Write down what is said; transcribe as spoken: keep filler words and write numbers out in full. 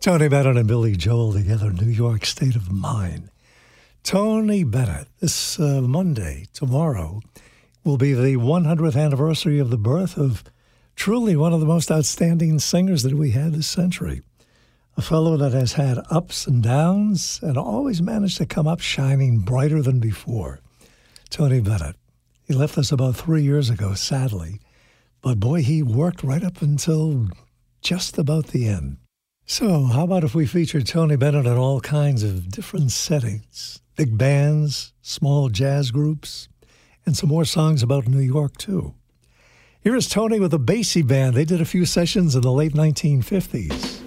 Tony Bennett and Billy Joel together, New York State of Mind. Tony Bennett, this uh, Monday, tomorrow, will be the one hundredth anniversary of the birth of truly one of the most outstanding singers that we had this century. A fellow that has had ups and downs and always managed to come up shining brighter than before. Tony Bennett. He left us about three years ago, sadly. But boy, he worked right up until just about the end. So how about if we feature Tony Bennett in all kinds of different settings? Big bands, small jazz groups, and some more songs about New York, too. Here is Tony with a Basie Band. They did a few sessions in the late nineteen fifties.